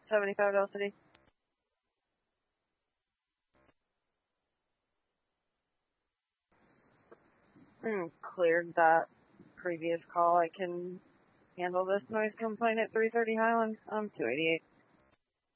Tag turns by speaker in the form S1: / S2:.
S1: 75 Del City. Cleared that previous call. I can handle this noise complaint at 330 Highland. 288.